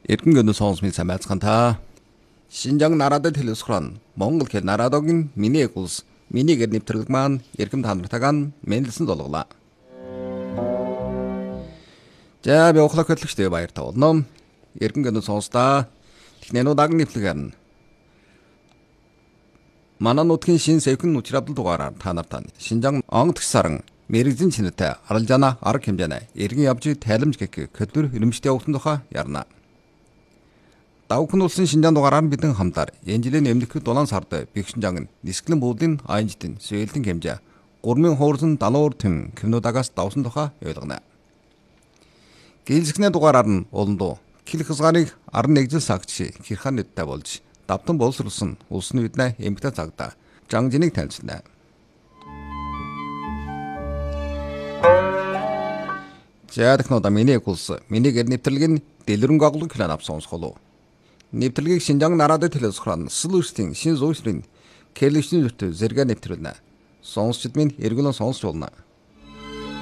Эргэн гэнэ сонсмын самайцхан та. Шинжаан нарадад хэлсгэрэн Монгол хэл нарадогийн миний улс минийгээр нэвтрэлэг маань эрхэм та нартайгаа мэнэлсэн долголаа. За би ухлах хөтлөгчтэй баяр тавуулна. Эргэн гэнэ сонстаа технэнуудаг нэвтрэлгээр нь манай нутгийн шин сэвхэн учрабдал дугаараар та нартай Шинжаан онгоц саран мэрэгжлийн чинэтэй аралжаана арга хэмжээнэ эргэн явж тайлбарж гэх хөтөлбөр хөрөмжтэй явуулсан тухай ярина. Давхын улсын Шинжаан дугаараар бидэн хамтаар энэ жилийн өмнөх 7 сард Бэхшинжаан нисгэлэн буудлын айнжтын сөйллийн хэмжээ 3000 хуурсан далуур төм кимнуудагаас давсан тухай ойлгоно. Гээлсгний дугаараар нь уландуу кил хязгаарыг 11 жил сагч хэрхэн нүдтэй болж давтан боловсруулсан улсны үднэ эмгтэй цагдаа Жангжиныг танилцлаа. За технологи миний улс минийгээр нэвтрэлэг нь дэлгэрэнгүй аглыг план авсан сонсголоо. Нэвтрэлгийг Шинжаан нарадад хэлсгэрэн сүлүүртийн шин зүйсрийн кэлэвчний зөвтө зэрэг нэвтрүүлнэ. Сонсчид минь эргүүлэн сонсч болно.